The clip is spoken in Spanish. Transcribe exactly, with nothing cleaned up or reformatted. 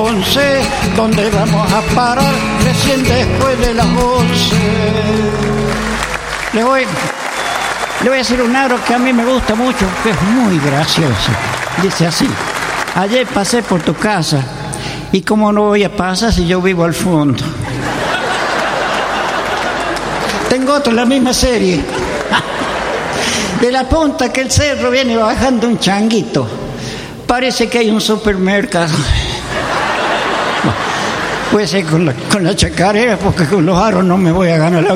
once, ¿dónde vamos a parar recién después de las once? Le voy, le voy a decir un aro que a mí me gusta mucho, que es muy gracioso. Dice así: ayer pasé por tu casa, y cómo no voy a pasar si yo vivo al fondo. Tengo otro en la misma serie. De la punta que el cerro viene bajando un changuito. Parece que hay un supermercado. Puede ser con la, con la chacarera, porque con los aros no me voy a ganar la